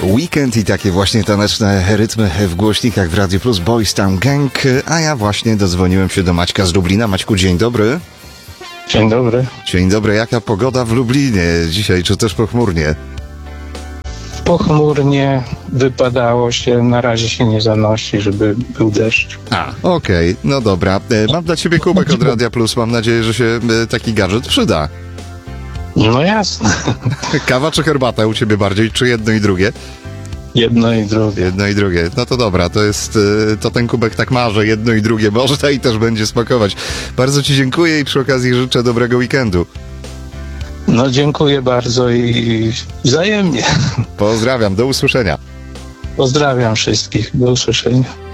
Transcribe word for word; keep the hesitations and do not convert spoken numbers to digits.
Weekend i takie właśnie taneczne rytmy w głośnikach w Radio Plus, Boys Town Gang, a ja właśnie dodzwoniłem się do Maćka z Lublina. Maćku, dzień dobry. Dzień dobry. Dzień dobry, jaka pogoda w Lublinie dzisiaj, czy też pochmurnie? Pochmurnie, wypadało się, na razie się nie zanosi, żeby był deszcz. A, okej, okay, no dobra. Mam dla ciebie kubek od Radia Plus, mam nadzieję, że się taki gadżet przyda. No jasne. Kawa czy herbata u ciebie bardziej, czy jedno i drugie? Jedno i drugie. Jedno i drugie. No to dobra, to jest, to ten kubek tak ma, że jedno i drugie może i też będzie smakować. Bardzo ci dziękuję i przy okazji życzę dobrego weekendu. No dziękuję bardzo i wzajemnie. Pozdrawiam, do usłyszenia. Pozdrawiam wszystkich, do usłyszenia.